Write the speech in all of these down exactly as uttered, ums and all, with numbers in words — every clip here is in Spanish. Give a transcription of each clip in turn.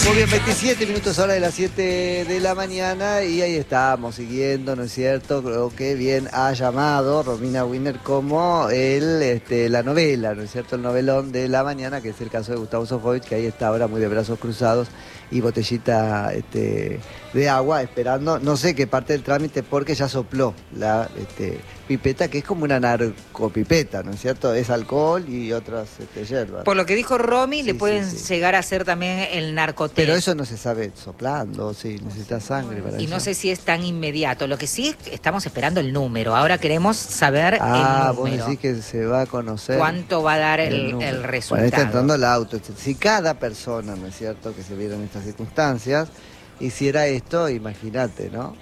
Muy bien, veintisiete minutos ahora de las siete de la mañana y ahí estamos siguiendo, ¿no es cierto? Creo que bien ha llamado Romina Winer como el, este, la novela, ¿no es cierto? El novelón de la mañana, que es el caso de Gustavo Sofovich, que ahí está ahora muy de brazos cruzados y botellita este, de agua esperando, no sé qué parte del trámite, porque ya sopló la este, pipeta, que es como una narcopipeta, ¿no es cierto? Es alcohol y otras este, hierbas. Por lo que dijo Romy, Sí, le pueden sí, sí. llegar a hacer también el narcotest. Pero eso no se sabe soplando, sí, necesita sangre para Y eso. no sé si es tan inmediato. Lo que sí es que estamos esperando el número. Ahora queremos saber Ah, el vos número. decís que se va a conocer ¿Cuánto va a dar el, número. el Bueno, resultado? está entrando el auto. Si cada persona, ¿no es cierto?, que se viera en estas circunstancias, hiciera esto, imagínate, ¿no?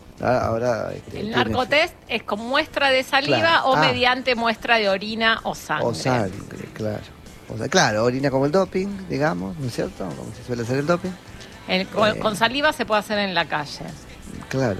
Ahora, este, El tiene- narcotest es con muestra de saliva Claro. o Ah. mediante muestra de orina o sangre. O sangre, claro. O sea, claro, orina como el doping, digamos, ¿no es cierto? Como se suele hacer el doping. El- con, Eh. con saliva se puede hacer en la calle. Claro.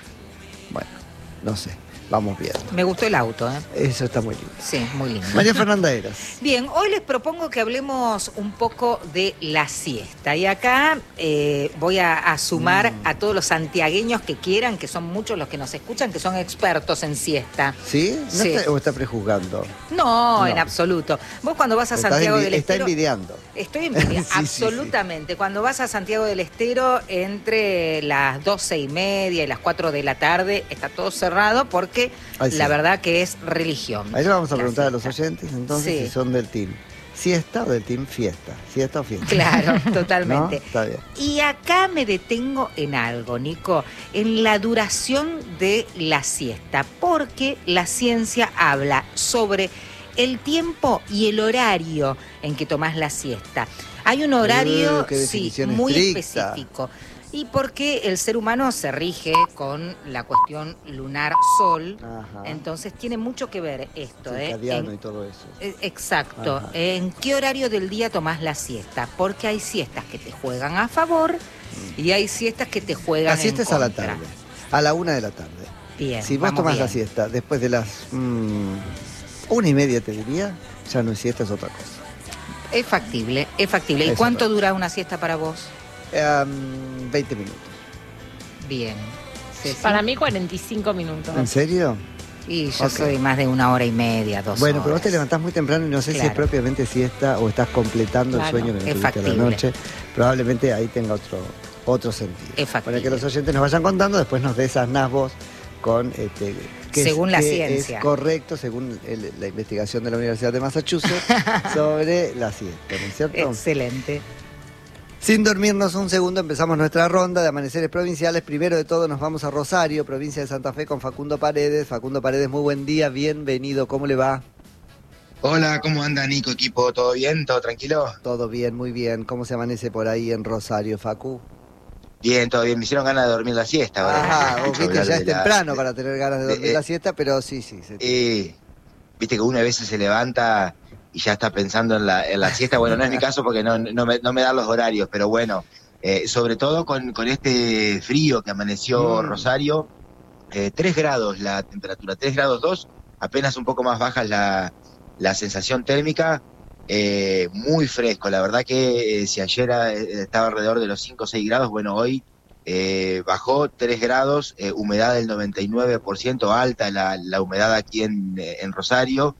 Bueno, no sé, vamos viendo. Me gustó el auto, ¿eh? Eso está muy lindo. Sí, muy lindo. María Fernanda Eras. Bien, hoy les propongo que hablemos un poco de la siesta. Y acá eh, voy a, a sumar Mm. a todos los santiagueños que quieran, que son muchos los que nos escuchan, que son expertos en siesta. ¿Sí? ¿No Sí. Está, ¿O está prejuzgando? No, No. en absoluto. Vos cuando vas a Está Santiago envi- del está Estero... envidiando. Estoy envidiando, Sí, sí, sí. absolutamente. Cuando vas a Santiago del Estero, entre las doce y media y las cuatro de la tarde, está todo cerrado porque Ay, sí. la verdad que es religión. Ahí le vamos a La preguntar a los siesta. oyentes entonces Sí. si son del team siesta o del team fiesta. ¿Siesta o fiesta? Claro, ¿No? totalmente. Está bien. Y acá me detengo en algo, Nico, en la duración de la siesta, porque la ciencia habla sobre el tiempo y el horario en que tomás la siesta. Hay un horario, Uh, qué sí, definición muy estricta. específico. Y porque el ser humano se rige con la cuestión lunar-sol, Ajá. entonces tiene mucho que ver esto. ¿eh? Circadiano En- y todo eso. eh, Exacto. Ajá. ¿En qué horario del día tomás la siesta? Porque hay siestas que te juegan a favor y hay siestas que te juegan La siesta en es a la contra. tarde, a la una de la tarde. Bien, Si vos vamos tomás bien. la siesta después de las mm, una y media, te diría, ya no es siesta, es otra cosa. Es factible, es factible. ¿Y Es cuánto otra. dura una siesta para vos? Em, veinte minutos. Bien. Ceci. Para mí cuarenta y cinco minutos. ¿En serio? Y yo Ok. soy más de una hora y media, dos Bueno, horas. pero vos te levantás muy temprano y no sé si es Claro. propiamente siesta o estás completando Claro, el sueño que no es tuviste a la factible. noche. Probablemente ahí tenga otro, otro sentido. Es factible. Para que los oyentes nos vayan contando, después nos des esas vos con este, que es- Según la que ciencia. Es correcto, según el- la investigación de la Universidad de Massachusetts sobre la siesta, ¿no es cierto? Excelente. Sin dormirnos un segundo, empezamos nuestra ronda de amaneceres provinciales. Primero de todo nos vamos a Rosario, provincia de Santa Fe, con Facundo Paredes. Facundo Paredes, muy buen día, bienvenido. ¿Cómo le va? Hola, ¿cómo anda Nico, equipo? ¿Todo bien? ¿Todo tranquilo? Todo bien, muy bien. ¿Cómo se amanece por ahí en Rosario, Facu? Bien, todo bien. Me hicieron ganas de dormir la siesta. ahora. Ajá, vos Escucho viste, hablar ya de es la- temprano de- para tener ganas de dormir eh, la siesta, pero sí, sí. se- eh, Viste que uno a veces se levanta y ya está pensando en la, en la siesta. Bueno, no es mi caso porque no, no, me, no me dan los horarios, pero bueno, eh, sobre todo con, con este frío que amaneció Mm. Rosario, eh, tres grados la temperatura, tres grados dos, apenas un poco más baja la, la sensación térmica. Eh, muy fresco, la verdad que eh, si ayer eh, estaba alrededor de los cinco o seis grados, bueno, hoy eh, bajó tres grados, eh, humedad del noventa y nueve por ciento, alta la, la humedad aquí en, eh, en Rosario.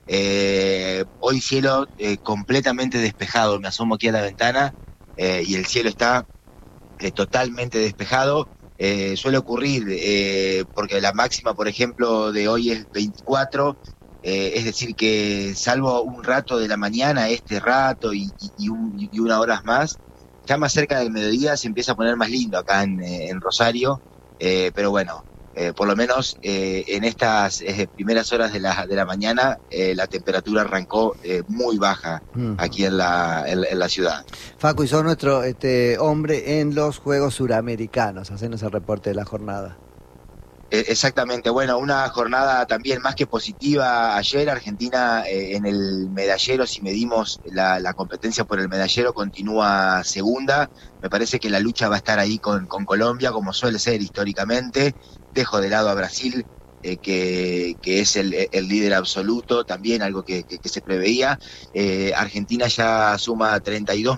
Eh, hoy cielo eh, completamente despejado, me asomo aquí a la ventana eh, y el cielo está eh, totalmente despejado. Eh, suele ocurrir eh, porque la máxima, por ejemplo, de hoy es veinticuatro. Eh, es decir que salvo un rato de la mañana, este rato y, y, y, un, y una hora más, ya más cerca del mediodía se empieza a poner más lindo acá en, eh, en Rosario, eh, pero bueno, eh, por lo menos eh, en estas eh, primeras horas de la, de la mañana eh, la temperatura arrancó eh, muy baja Mm. aquí en la, en, en la ciudad. Facu, y sos nuestro este, hombre en los Juegos Suramericanos. Hacenos el reporte de la jornada. Eh, Exactamente, bueno, una jornada también más que positiva ayer. Argentina eh, en el medallero, si medimos la, la competencia por el medallero, continúa segunda. Me parece que la lucha va a estar ahí con, con Colombia, como suele ser históricamente. Dejo de lado a Brasil, eh, que, que es el, el líder absoluto, también algo que, que, que se preveía. Eh, Argentina ya suma treinta y dos